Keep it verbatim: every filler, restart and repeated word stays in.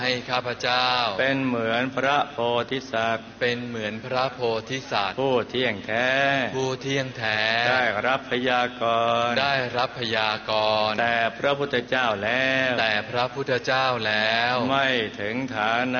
ให้ข้าพเจ้าเป็นเหมือนพระโพธิสัตว์เป็นเหมือนพระโพธิสัตว์ผู้เที่ยงแท้ผู้เที่ยงแท้ได้รับพยากรณ์ได้รับพยากรณ์แต่พระพุทธเจ้าแล้วแต่พระพุทธเจ้าแล้วไม่ถึงฐานะ